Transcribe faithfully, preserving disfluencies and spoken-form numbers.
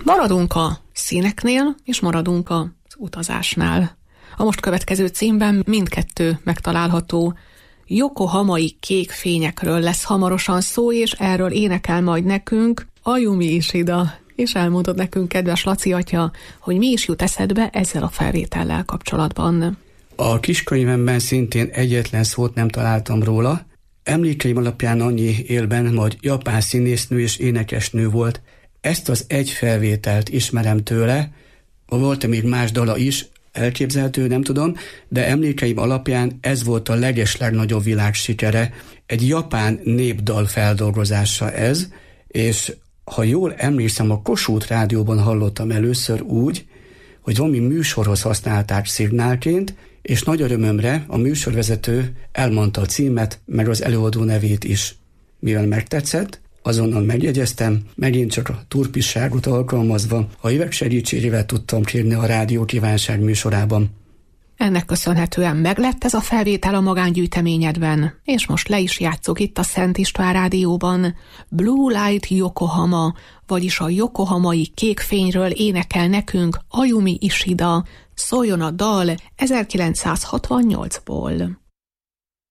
Maradunk a színeknél, és maradunk az utazásnál. A most következő címben mindkettő megtalálható. Yokohamai kék fényekről lesz hamarosan szó, és erről énekel majd nekünk Ayumi Ishida. És elmondod nekünk, kedves Laci atya, hogy mi is jut eszedbe ezzel a felvétellel kapcsolatban. A kiskönyvemben szintén egyetlen szót nem találtam róla. Emlékeim alapján annyi él bennem, hogy japán színésznő és énekesnő volt. Ezt az egy felvételt ismerem tőle, volt még más dala is, elképzelhető, nem tudom, de emlékeim alapján ez volt a legeslegnagyobb világsikere. Egy japán népdal feldolgozása ez, és ha jól emlékszem, a Kossuth Rádióban hallottam először úgy, hogy valami műsorhoz használták szignálként, és nagy örömömre a műsorvezető elmondta a címet, meg az előadó nevét is. Mivel megtetszett, azonnal megjegyeztem, megint csak a turpisságot alkalmazva, a évek segítségével tudtam kérni a Rádió Kívánság műsorában. Ennek köszönhetően meglett ez a felvétel a magángyűjteményedben, és most le is játszok itt a Szent István Rádióban. Blue Light Yokohama, vagyis a yokohamai kék fényről énekel nekünk Ayumi Ishida. Szóljon a dal ezerkilencszázhatvannyolcból.